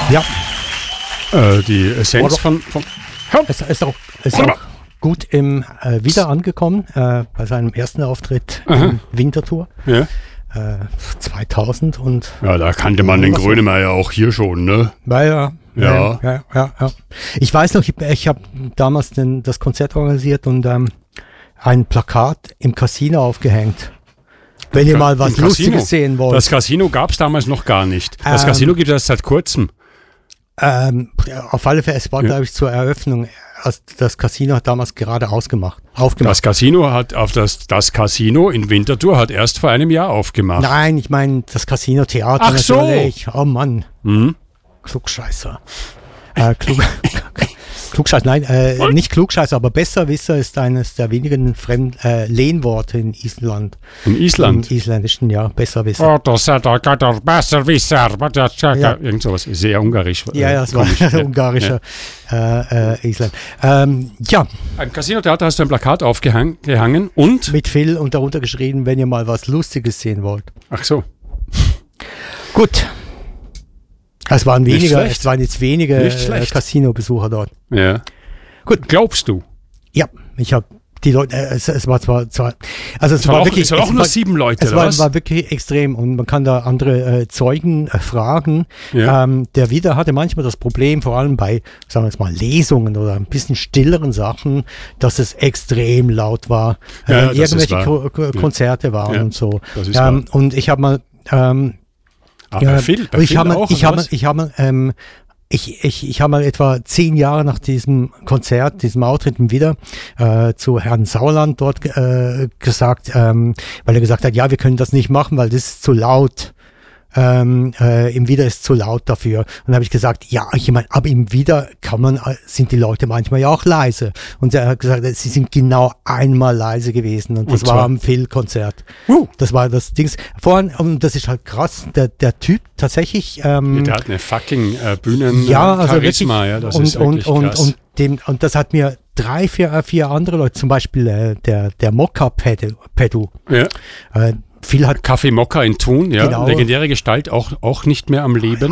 Ja. Die Essenz von Ist auch gut wieder angekommen bei seinem ersten Auftritt in Winterthur. Ja. 2000 und... Ja, da kannte man den Grönemeyer auch hier schon, ne? Ja. Ja. Ich weiß noch, ich habe damals das Konzert organisiert und ein Plakat im Casino aufgehängt. Wenn ihr mal was Lustiges sehen wollt. Das Casino gab es damals noch gar nicht. Das Casino gibt es erst seit kurzem. Auf alle Fälle, es war, glaube ich, zur Eröffnung. Das Casino hat damals gerade aufgemacht. Das Casino hat das Casino in Winterthur hat erst vor einem Jahr aufgemacht. Nein, ich meine das Casino Theater. Ach so. Natürlich. Oh Mann. Klugscheißer. Klugscheißer, nein, nicht Klugscheißer, aber Besserwisser ist eines der wenigen Lehnworte in Island. In Island? Im Isländischen, ja, Besserwisser. Oh, das ist der Besserwisser. Ja. Irgend sowas. Sehr ungarisch. Ja, das war ungarischer Island. Ja. Im Casino-Theater hast du ein Plakat aufgehangen und? Mit Phil und darunter geschrieben, wenn ihr mal was Lustiges sehen wollt. Ach so. Gut. Es waren jetzt wenige Casino-Besucher dort. Ja. Gut, glaubst du? Ja, ich habe die Leute, es war zwar also es war wirklich, es waren auch nur 7 Leute, es war wirklich extrem und man kann da andere Zeugen fragen. Ja. Der Wieder hatte manchmal das Problem, vor allem bei, sagen wir jetzt mal, Lesungen oder ein bisschen stilleren Sachen, dass es extrem laut war, wenn irgendwelche Konzerte waren und so. Das ist wahr. Und ich habe mal ich habe mal etwa 10 Jahre nach diesem Konzert, diesem Auftritt wieder zu Herrn Sauerland dort gesagt, weil er gesagt hat, ja, wir können das nicht machen, weil das ist zu laut. Im Wieder ist zu laut dafür. Und dann habe ich gesagt, ja, ich meine, aber im Wieder sind die Leute manchmal ja auch leise. Und er hat gesagt, sie sind genau einmal leise gewesen. Und das war am Phil-Konzert. Das war das Ding. Vorhin, und das ist halt krass, der Typ tatsächlich... der hat eine fucking Bühnen-Charisma, ja, das ist wirklich krass. Und das hat mir 3, 4 andere Leute, zum Beispiel der Mokka-Pedu. Ja. Phil hat Kaffee Mokka in Thun, ja, genau. Legendäre Gestalt, auch nicht mehr am Leben.